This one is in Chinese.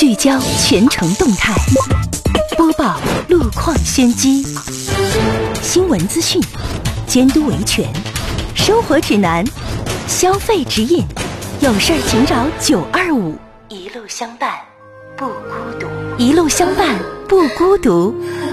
聚焦全城动态，播报路况先机，新闻资讯，监督维权，生活指南，消费指引，有事请找925，一路相伴不孤独，一路相伴不孤独。